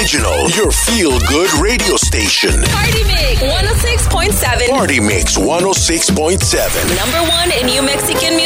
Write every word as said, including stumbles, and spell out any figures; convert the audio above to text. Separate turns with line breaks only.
Original, your feel-good radio station.
Party Mix one oh six point seven.
Party Mix one oh six point seven.
Number one in New Mexican music.